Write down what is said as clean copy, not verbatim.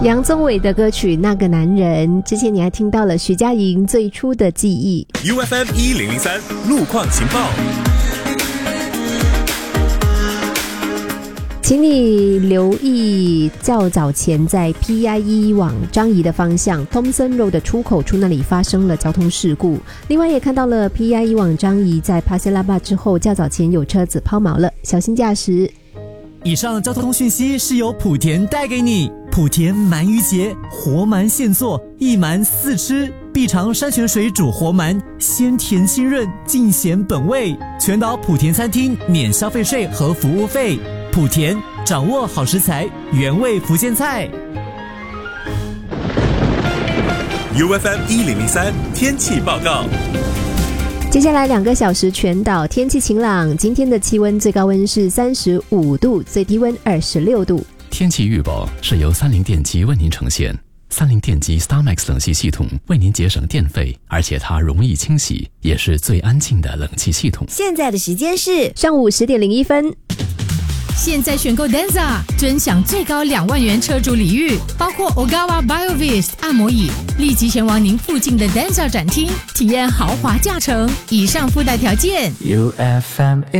杨宗纬的歌曲《那个男人》，之前你还听到了徐佳莹最初的记忆。 UFM 1003路况情报， 请你留意较早前在 PIE 往樟宜的方向 Thomson Road 的出口处那里发生了交通事故。另外也看到了 PIE 往樟宜在 Pasir Laba 之后较早前有车子抛锚了，小心驾驶。 以上交通讯息是由莆田带给你。莆田鳗鱼节，活鳗现做，一鳗四吃，必尝山泉水煮活鳗，鲜甜清润，尽显本味。全岛莆田餐厅免消费税和服务费。莆田掌握好食材，原味福建菜。 UFM 1003天气报告。 接下来2个小时全岛天气晴朗，今天的气温最高温是35度，最低温26度。 天气预报是由三菱电机为您呈现。三菱电机 StarMax 冷气系统为您节省电费，而且它容易清洗，也是最安静的冷气系统。 现在的时间是上午10点01分。 现在选购 Denza 尊享最高2万元车主礼遇，包括 Ogawa BioVist 按摩椅，立即前往您附近的 Denza 展厅，体验豪华驾乘。以上附带条件。 UFM